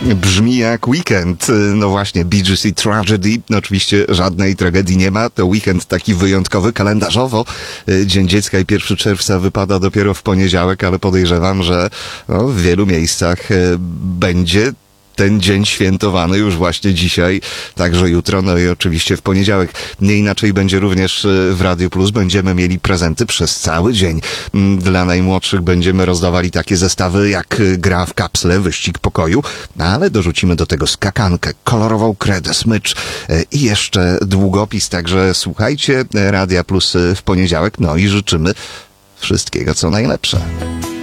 Brzmi jak weekend. No właśnie, Bee Gees i Tragedy. No oczywiście żadnej tragedii nie ma. To weekend taki wyjątkowy kalendarzowo. Dzień Dziecka i 1 czerwca wypada dopiero w poniedziałek, ale podejrzewam, że w wielu miejscach będzie ten dzień świętowany już właśnie dzisiaj, także jutro, no i oczywiście w poniedziałek. Nie inaczej będzie również w Radio Plus. Będziemy mieli prezenty przez cały dzień. Dla najmłodszych będziemy rozdawali takie zestawy jak gra w kapsle, wyścig pokoju, ale dorzucimy do tego skakankę, kolorową kredę, smycz i jeszcze długopis. Także słuchajcie Radia Plus w poniedziałek, no i życzymy wszystkiego co najlepsze.